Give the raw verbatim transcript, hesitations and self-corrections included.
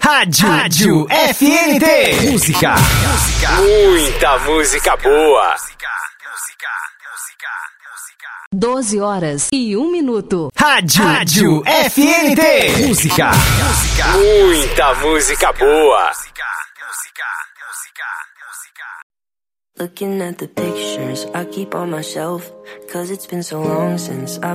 Rádio, Rádio F N T. Música. Música. Muita música boa. doze horas e um minuto. Rádio, Rádio F N T. Música. Música. Muita música boa. Looking at the pictures I keep on my shelf, cause it's been so long since I